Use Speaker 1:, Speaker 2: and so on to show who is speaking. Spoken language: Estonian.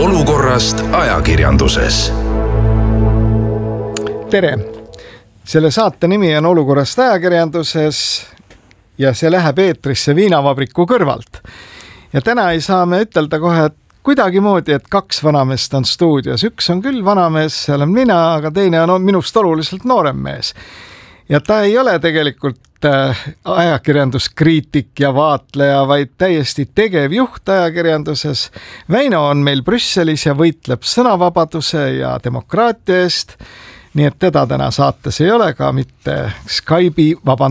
Speaker 1: olukorrast ajakirjanduses.
Speaker 2: Tere! Selle saate nimi on Olukorrast ajakirjanduses ja see läheb eetrisse Viinavabriku kõrvalt. Ja täna ei saa me ütelda kohe kuidagimoodi, et kaks vanameest on stuudios. Üks on küll vanamees, see olen mina, aga teine on minust oluliselt noorem mees. Ja ta ei ole tegelikult ajakirjanduskriitik ja vaatleja, vaid täiesti tegevjuht ajakirjanduses. Väino on meil Brüsselis ja võitleb sõnavabaduse ja demokraatia eest. Nii et teda täna saates ei ole ka mitte Skype'i, vabandust.